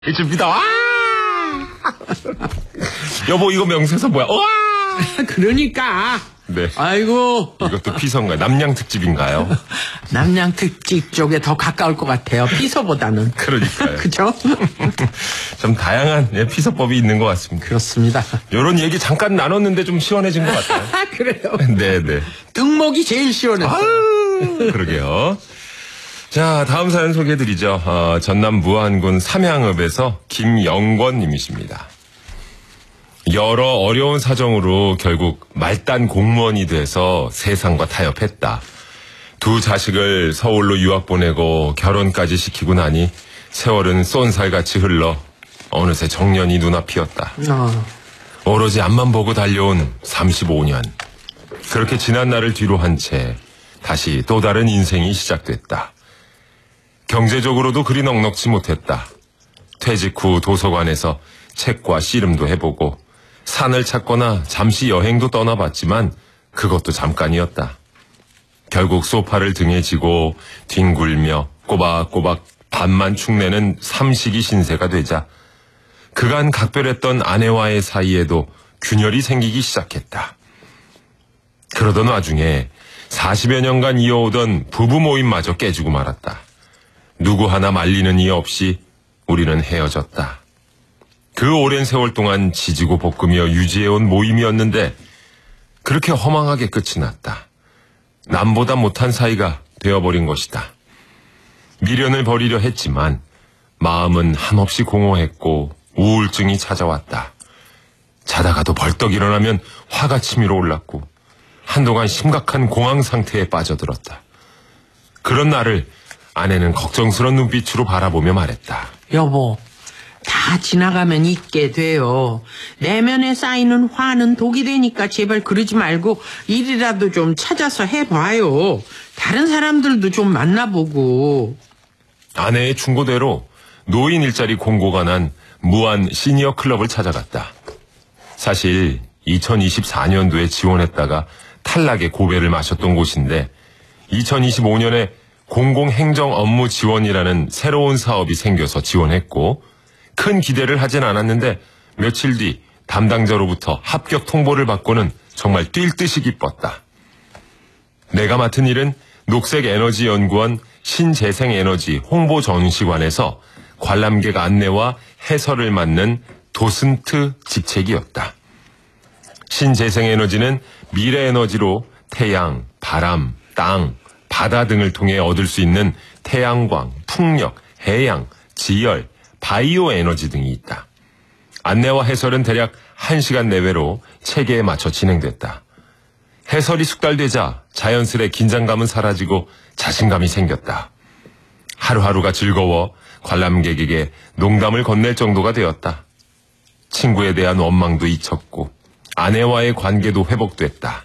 해줍니다. 와! 여보, 이거 명세서 뭐야? 와! 그러니까. 네. 아이고. 이것도 피서인가요? 남양 특집인가요? 남양 특집 쪽에 더 가까울 것 같아요. 피서보다는. 그러니까요. 그죠? 좀 다양한 피서법이 있는 것 같습니다. 그렇습니다. 요런 얘기 잠깐 나눴는데 좀 시원해진 것 같아요. 그래요. 네네. 등목이 제일 시원했어요. 아유, 그러게요. 자, 다음 사연 소개해드리죠. 전남 무안군 삼양읍에서 김영권 님이십니다. 여러 어려운 사정으로 결국 말단 공무원이 돼서 세상과 타협했다. 두 자식을 서울로 유학 보내고 결혼까지 시키고 나니 세월은 쏜살같이 흘러 어느새 정년이 눈앞이었다. 오로지 앞만 보고 달려온 35년. 그렇게 지난 날을 뒤로 한 채 다시 또 다른 인생이 시작됐다. 경제적으로도 그리 넉넉지 못했다. 퇴직 후 도서관에서 책과 씨름도 해보고 산을 찾거나 잠시 여행도 떠나봤지만 그것도 잠깐이었다. 결국 소파를 등에 지고 뒹굴며 꼬박꼬박 밥만 축내는 삼식이 신세가 되자 그간 각별했던 아내와의 사이에도 균열이 생기기 시작했다. 그러던 와중에 40여 년간 이어오던 부부 모임마저 깨지고 말았다. 누구 하나 말리는 이 없이 우리는 헤어졌다. 그 오랜 세월 동안 지지고 볶으며 유지해온 모임이었는데 그렇게 허망하게 끝이 났다. 남보다 못한 사이가 되어버린 것이다. 미련을 버리려 했지만 마음은 한없이 공허했고 우울증이 찾아왔다. 자다가도 벌떡 일어나면 화가 치밀어 올랐고 한동안 심각한 공황 상태에 빠져들었다. 그런 나를 아내는 걱정스러운 눈빛으로 바라보며 말했다. 여보, 다 지나가면 잊게 돼요. 내면에 쌓이는 화는 독이 되니까 제발 그러지 말고 일이라도 좀 찾아서 해봐요. 다른 사람들도 좀 만나보고. 아내의 충고대로 노인 일자리 공고가 난 무안 시니어 클럽을 찾아갔다. 사실 2024년도에 지원했다가 탈락의 고배를 마셨던 곳인데 2025년에 공공행정 업무 지원이라는 새로운 사업이 생겨서 지원했고 큰 기대를 하진 않았는데 며칠 뒤 담당자로부터 합격 통보를 받고는 정말 뛸 듯이 기뻤다. 내가 맡은 일은 녹색에너지연구원 신재생에너지 홍보전시관에서 관람객 안내와 해설을 맡는 도슨트 직책이었다. 신재생에너지는 미래에너지로 태양, 바람, 땅, 바다 등을 통해 얻을 수 있는 태양광, 풍력, 해양, 지열, 바이오 에너지 등이 있다. 안내와 해설은 대략 1시간 내외로 체계에 맞춰 진행됐다. 해설이 숙달되자 자연스레 긴장감은 사라지고 자신감이 생겼다. 하루하루가 즐거워 관람객에게 농담을 건넬 정도가 되었다. 친구에 대한 원망도 잊혔고 아내와의 관계도 회복됐다.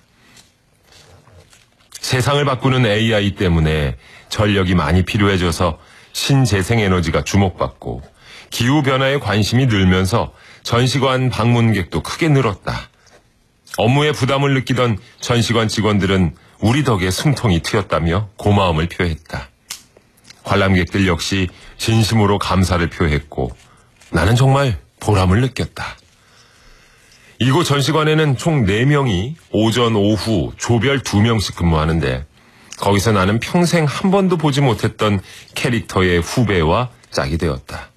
세상을 바꾸는 AI 때문에 전력이 많이 필요해져서 신재생에너지가 주목받고 기후변화에 관심이 늘면서 전시관 방문객도 크게 늘었다. 업무에 부담을 느끼던 전시관 직원들은 우리 덕에 숨통이 트였다며 고마움을 표했다. 관람객들 역시 진심으로 감사를 표했고 나는 정말 보람을 느꼈다. 이곳 전시관에는 총 4명이 오전, 오후 조별 2명씩 근무하는데 거기서 나는 평생 한 번도 보지 못했던 캐릭터의 후배와 짝이 되었다.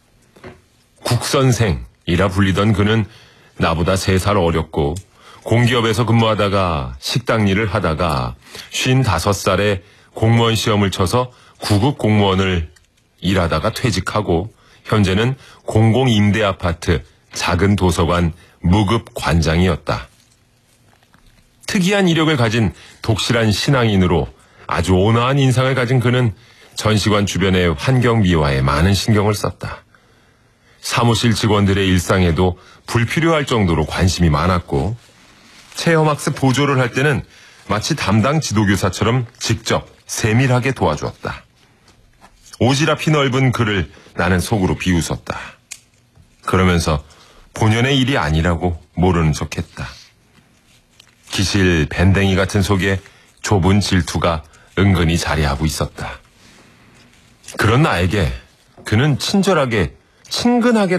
국선생이라 불리던 그는 나보다 3살 어렸고 공기업에서 근무하다가 식당 일을 하다가 55살에 공무원 시험을 쳐서 구급 공무원을 일하다가 퇴직하고 현재는 공공임대아파트 작은 도서관 무급 관장이었다. 특이한 이력을 가진 독실한 신앙인으로 아주 온화한 인상을 가진 그는 전시관 주변의 환경 미화에 많은 신경을 썼다. 사무실 직원들의 일상에도 불필요할 정도로 관심이 많았고 체험학습 보조를 할 때는 마치 담당 지도교사처럼 직접 세밀하게 도와주었다. 오지랖이 넓은 그를 나는 속으로 비웃었다. 그러면서 본연의 일이 아니라고 모르는 척했다. 기실 밴댕이 같은 속에 좁은 질투가 은근히 자리하고 있었다. 그런 나에게 그는 친절하게 친근하게